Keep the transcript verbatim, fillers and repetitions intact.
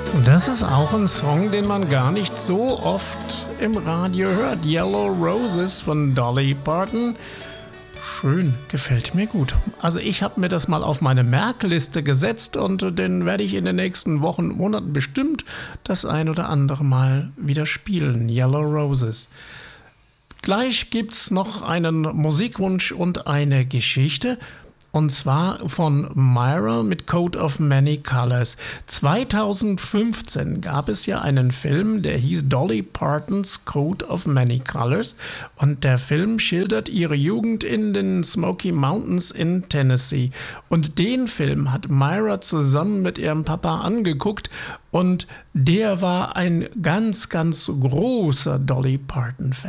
Das ist auch ein Song, den man gar nicht so oft im Radio hört. Yellow Roses von Dolly Parton. Schön, gefällt mir gut. Also ich habe mir das mal auf meine Merkliste gesetzt und den werde ich in den nächsten Wochen, Monaten bestimmt das ein oder andere Mal wieder spielen. Yellow Roses. Gleich gibt's noch einen Musikwunsch und eine Geschichte. Und zwar von Myra mit Coat of Many Colors. zweitausendfünfzehn gab es ja einen Film, der hieß Dolly Partons Coat of Many Colors. Und der Film schildert ihre Jugend in den Smoky Mountains in Tennessee. Und den Film hat Myra zusammen mit ihrem Papa angeguckt. Und der war ein ganz, ganz großer Dolly Parton-Fan.